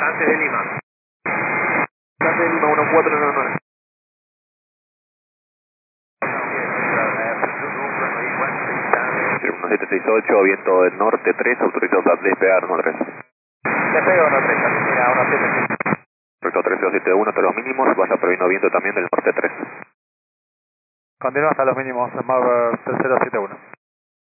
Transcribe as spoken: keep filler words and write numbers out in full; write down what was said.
antes de Lima. Antes de Lima, uno cuatro nueve nueve. uno siete seis ocho, viento del norte tres, autorizado para despegar uno tres. Despego uno tres, Argentina uno siete seis. Correcto, tres cero siete uno, hasta los mínimos, vaya previendo viento también del norte tres. Continúa hasta los mínimos, M A V cero siete uno.